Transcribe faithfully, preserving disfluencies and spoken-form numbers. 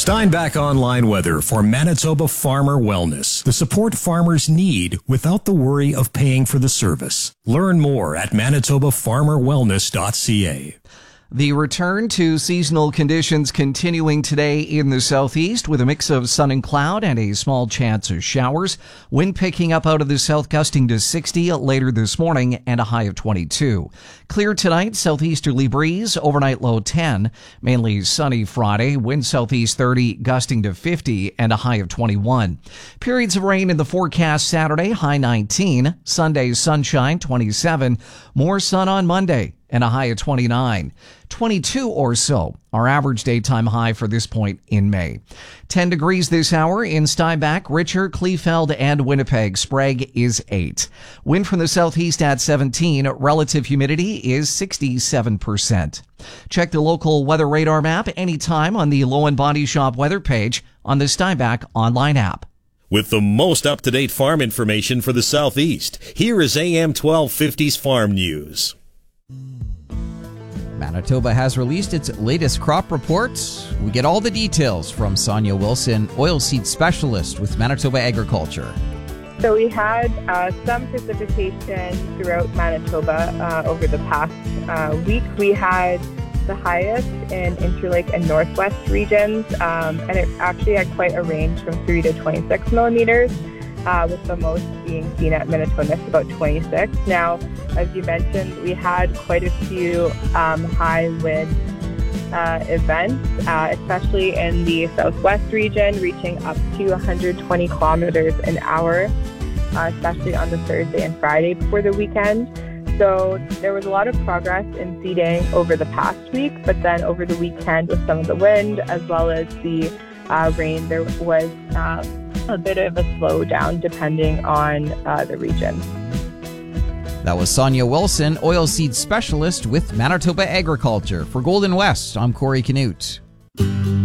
Steinbach Online Weather for Manitoba Farmer Wellness. The support farmers need without the worry of paying for the service. Learn more at manitoba farmer wellness dot c a. The return to seasonal conditions continuing today in the southeast with a mix of sun and cloud and a small chance of showers. Wind picking up out of the south, gusting to sixty later this morning and a high of twenty-two. Clear tonight, southeasterly breeze, overnight low ten. Mainly sunny Friday, wind southeast thirty, gusting to fifty and a high of twenty-one. Periods of rain in the forecast Saturday, high nineteen. Sunday, sunshine, twenty-seven. More sun on Monday and a high of twenty-nine. twenty-two or so, our average daytime high for this point in May. ten degrees this hour in Steinbach, Richard, Kleefeld, and Winnipeg. Sprague is eight. Wind from the southeast at seventeen. Relative humidity is sixty-seven percent. Check the local weather radar map anytime on the Low and Body Shop weather page on the Steinbach online app. With the most up-to-date farm information for the southeast, here is A M twelve fifty's Farm News. Manitoba has released its latest crop reports. We get all the details from Sonia Wilson, oilseed specialist with Manitoba Agriculture. So we had uh, some precipitation throughout Manitoba uh, over the past uh, week. We had the highest in Interlake and Northwest regions, um, and it actually had quite a range from three to twenty-six millimeters. Uh, with the most being seen at Minnetonka, about twenty-six. Now, as you mentioned, we had quite a few um, high wind uh, events, uh, especially in the southwest region, reaching up to one hundred twenty kilometers an hour, uh, especially on the Thursday and Friday before the weekend. So there was a lot of progress in seeding over the past week, but then over the weekend with some of the wind as well as the uh, rain, there was uh, a bit of a slowdown depending on uh, the region. That was Sonia Wilson, oilseed specialist with Manitoba Agriculture. For Golden West, I'm Corey Canute.